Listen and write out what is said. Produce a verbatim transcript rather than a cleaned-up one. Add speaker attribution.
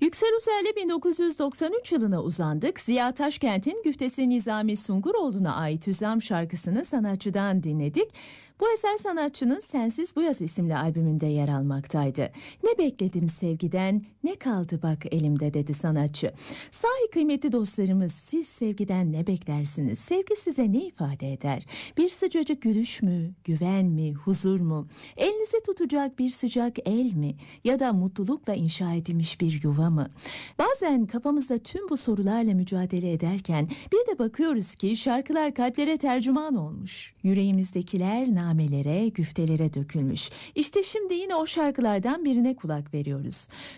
Speaker 1: Yüksel Uzer'le bin dokuz yüz doksan üç yılına uzandık. Ziya Taşkent'in güftesi Nizami Sunguroğlu'na ait Hüzam şarkısını sanatçıdan dinledik. Bu eser sanatçının Sensiz Bu Yaz isimli albümünde yer almaktaydı. Ne bekledim sevgiden, ne kaldı bak elimde dedi sanatçı. Sahi kıymetli dostlarımız, siz sevgiden ne beklersiniz? Sevgi size ne ifade eder? Bir sıcacık gülüş mü, güven mi, huzur mu? Elinizi tutacak bir sıcak el mi? Ya da mutlulukla inşa edilmiş bir yuva mı? Bazen kafamızda tüm bu sorularla mücadele ederken bir de bakıyoruz ki şarkılar kalplere tercüman olmuş. Yüreğimizdekiler namelere, güftelere dökülmüş. İşte şimdi yine o şarkılardan birine kulak veriyoruz.